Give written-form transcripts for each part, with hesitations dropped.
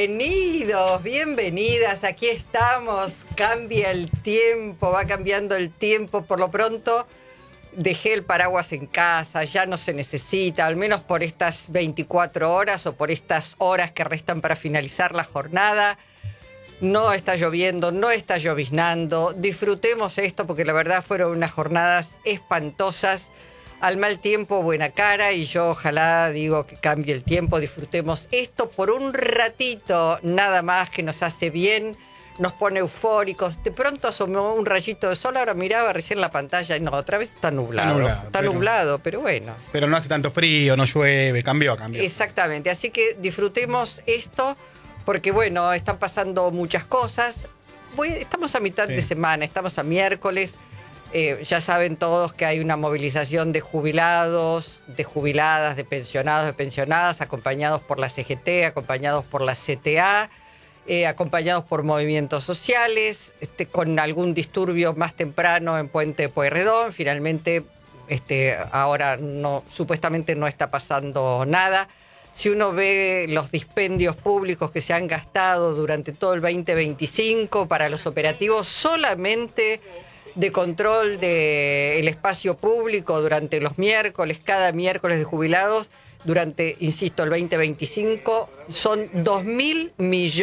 Bienvenidos, bienvenidas, aquí estamos, cambia el tiempo, va cambiando el tiempo, por lo pronto dejé el paraguas en casa, ya no se necesita, al menos por estas 24 horas o por estas horas que restan para finalizar la jornada. No está lloviendo, no está lloviznando, disfrutemos esto porque la verdad fueron unas jornadas espantosas. Al mal tiempo, buena cara, y yo ojalá digo que cambie el tiempo, disfrutemos esto por un ratito, nada más, que nos hace bien, nos pone eufóricos. De pronto asomó un rayito de sol, ahora miraba recién la pantalla, y no, otra vez está nublado. Está nublado, pero bueno. Pero no hace tanto frío, no llueve, cambió. Exactamente, así que disfrutemos esto, porque bueno, están pasando muchas cosas. Estamos a mitad de semana, estamos a miércoles. Ya saben todos que hay una movilización de jubilados, de jubiladas, de pensionados, de pensionadas, acompañados por la CGT, acompañados por la CTA, acompañados por movimientos sociales, con algún disturbio más temprano en Puente de Pueyrredón. Finalmente, ahora supuestamente no está pasando nada. Si uno ve los dispendios públicos que se han gastado durante todo el 2025 para los operativos solamente de control del espacio público durante los miércoles, cada miércoles de jubilados, durante, insisto, el 2025, son 2.000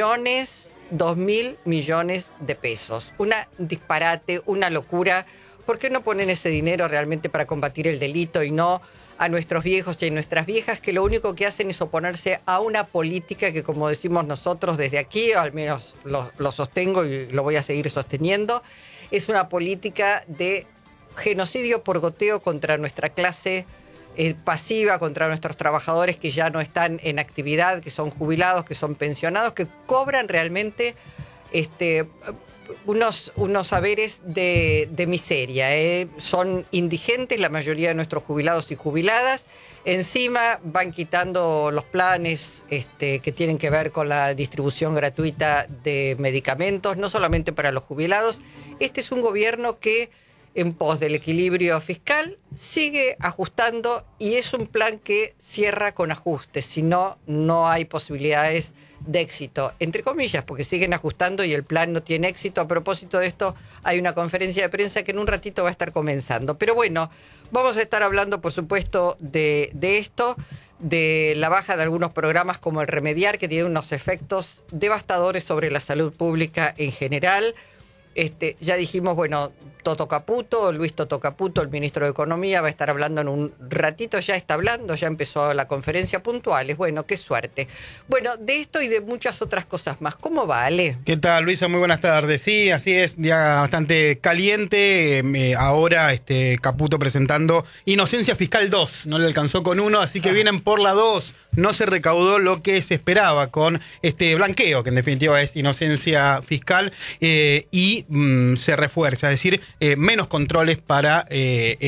millones de pesos. Una disparate, una locura. ¿Por qué no ponen ese dinero realmente para combatir el delito y no a nuestros viejos y a nuestras viejas, que lo único que hacen es oponerse a una política que, como decimos nosotros desde aquí, o al menos lo sostengo y lo voy a seguir sosteniendo, es una política de genocidio por goteo contra nuestra clase pasiva, contra nuestros trabajadores que ya no están en actividad, que son jubilados, que son pensionados, que cobran realmente unos saberes de miseria. Son indigentes la mayoría de nuestros jubilados y jubiladas. Encima van quitando los planes que tienen que ver con la distribución gratuita de medicamentos, no solamente para los jubilados. Este es un gobierno que, en pos del equilibrio fiscal, sigue ajustando, y es un plan que cierra con ajustes, si no, no hay posibilidades de éxito, entre comillas, porque siguen ajustando y el plan no tiene éxito. A propósito de esto, hay una conferencia de prensa que en un ratito va a estar comenzando. Pero bueno, vamos a estar hablando, por supuesto, de esto, de la baja de algunos programas como el Remediar, que tiene unos efectos devastadores sobre la salud pública en general. Ya dijimos, bueno, Luis Toto Caputo, el ministro de Economía, va a estar hablando en un ratito, ya está hablando, ya empezó la conferencia puntuales. Bueno, qué suerte. Bueno, de esto y de muchas otras cosas más. ¿Cómo va, Ale? ¿Qué tal, Luisa? Muy buenas tardes. Sí, así es, día bastante caliente. Ahora Caputo presentando Inocencia Fiscal 2. No le alcanzó con 1, así que vienen por la 2. No se recaudó lo que se esperaba con este blanqueo, que en definitiva es inocencia fiscal, y se refuerza, es decir, menos controles para